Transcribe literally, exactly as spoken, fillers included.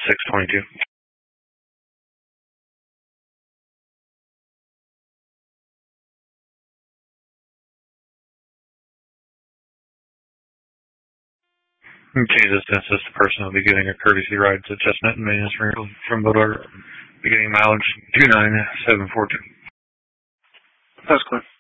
six twenty-two. Okay, this is the person will be giving a courtesy ride to Chestnut and Maintenance from Boulevard, beginning mileage two nine seven four two. That's cool.